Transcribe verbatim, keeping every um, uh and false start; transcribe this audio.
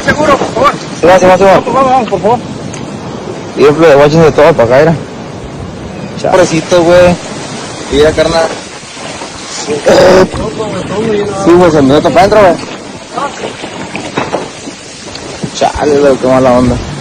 el seguro, por favor. Sí, va, sí, va, sí, va. Vamos, vamos, vamos, por favor. Y el de guachos de todo para acá, era. Pobrecito, güey. Mira, carnal. Sí, güey, se me metió para adentro, güey. Chale, güey, qué mala onda.